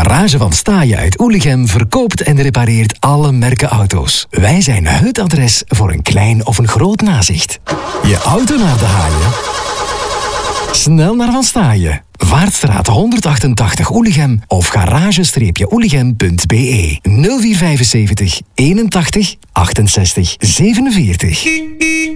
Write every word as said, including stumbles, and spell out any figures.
Garage van Staaien uit Oelichem verkoopt en repareert alle merken auto's. Wij zijn het adres voor een klein of een groot nazicht. Je auto naar de haaien? Snel naar Van Staaien. Vaartstraat honderdachtentachtig Oelichem of garage oelichem punt b e nul vier vijfenzeventig eenentachtig achtenzestig zevenenveertig.